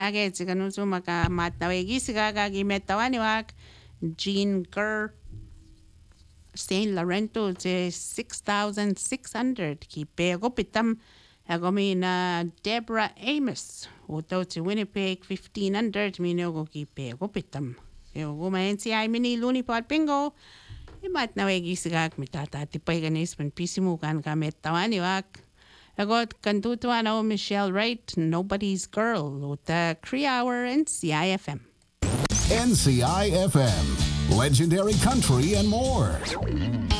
Age tsikanusu maka matawegisiga gagi metawaniwak Jean Kerr Saint Laurento te 6,600 ki pegopitam agomina Deborah Amos uto te Winnipeg 1,500 minogo ki pegopitam Eoguma NCI mini luni pot bingo imat nawegisiga mitata tipaiganis pan pisimukan ka metawaniwak Agot kantutuan Michelle Wright, Nobody's Girl, uta Cree Hour and CIFM. NCIFM, legendary country and more.